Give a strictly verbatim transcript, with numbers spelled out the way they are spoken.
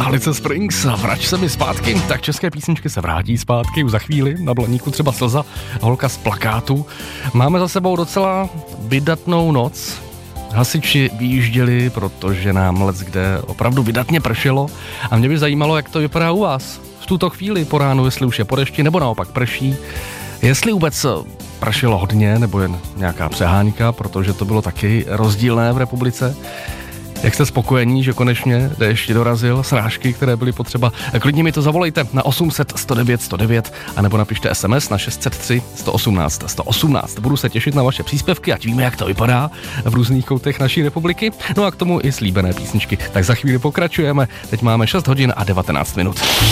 Alice Springs, vrať se mi zpátky. Tak české písničky se vrátí zpátky, už za chvíli, na Blaníku třeba Slza, holka z plakátu. Máme za sebou docela vydatnou noc. Hasiči vyjížděli, protože nám leckde opravdu vydatně pršelo. A mě by zajímalo, jak to vypadá u vás v tuto chvíli po ránu, jestli už je po dešti, nebo naopak prší. Jestli vůbec pršelo hodně, nebo jen nějaká přehánka, protože to bylo taky rozdílné v republice. Jak jste spokojení, že konečně déšť dorazil, srážky, které byly potřeba? Klidně mi to zavolejte na osm set sto devět sto devět, anebo napište es em es na šest set tři sto osmnáct sto osmnáct. Budu se těšit na vaše příspěvky, ať víme, jak to vypadá v různých koutech naší republiky. No a k tomu i slíbené písničky. Tak za chvíli pokračujeme. Teď máme šest hodin a devatenáct minut.